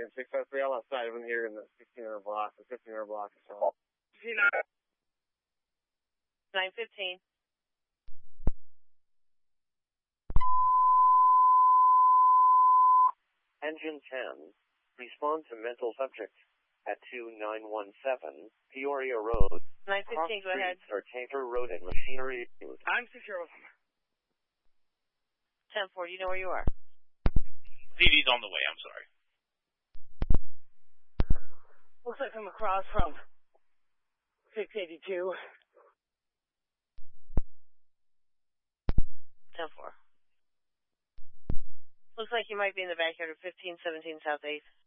and 603 all outside of him here in the 1600 block, the 1500 block or so. 915. Engine 10, respond to mental subject at 2917 Peoria Road. 915, go ahead. Or Tanker Road and Machinery. I'm secure with him. 10-4, you know where you are? ZD's on the way, I'm sorry. Looks like I'm across from 682. 10-4. Looks like you might be in the backyard of 1517 South 8th.